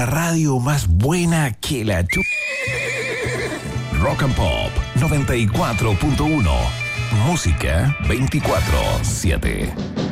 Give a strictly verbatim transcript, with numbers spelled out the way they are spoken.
una radio más buena que la tu... Rock and Pop noventa y cuatro punto uno. Música veinticuatro siete.